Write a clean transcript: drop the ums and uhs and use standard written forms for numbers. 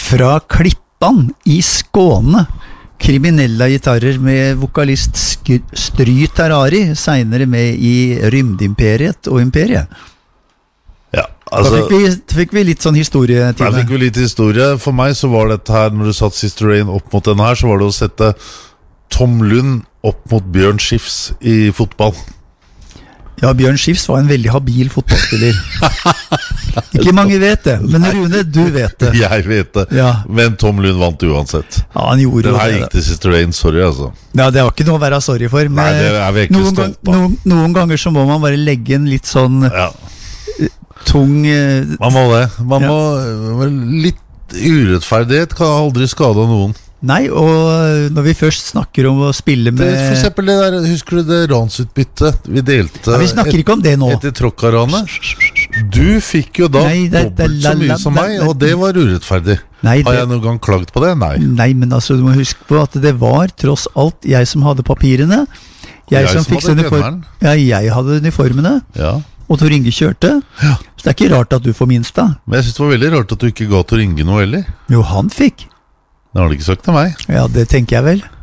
Fra Klippan I Skåne. Kriminella gitarrer med vokalist Stry Terrari, senere med I Rymdimperiet og Imperiet. Ja, altså, da fikk vi litt sånn historie til det. Fikk vi litt historie. For meg så var dette her, når du satt Sister Rain opp mot denne her, så var det å sette Tom Lund opp mot Bjørn Skifs I fotball. Ja, Bjørn Skifs var en veldig habil fotballspiller. Ikke mange vet det, men Rune, du vet det. Jeg vet det, ja. Men Tom Lund vant uansett. Ja, han gjorde den her gikk til Sister Rain, sorry altså. Ja, det var ikke noe å være sorry for. Nei, det er vi ikke stolt på. Noen ganger så må man bare legge en litt sånn tung Man må det. Man må litt urettferdighet kan aldri skade noen. Nei, og når vi først snakker om å spille med For eksempel det der, husker du det ransutbyttet vi delte vi snakker ikke om det nå etter Tråkkaranet? Du fikk jo da dobbelt så mye som meg, og det var urettferdig. Har jeg noen gang klagt på det? Nei, men altså, du må huske på at det var tross alt jeg som hadde papirene. Jeg som fikk jeg hadde uniformene. Ja. Og Tor Inge kjørte. Ja. Så det er ikke rart at du får minst da. Men jeg synes det var veldig rart at du ikke ga Tor Inge noe heller. Jo, han fikk. Det har du ikke sagt til meg. Ja, det tenker jeg vel.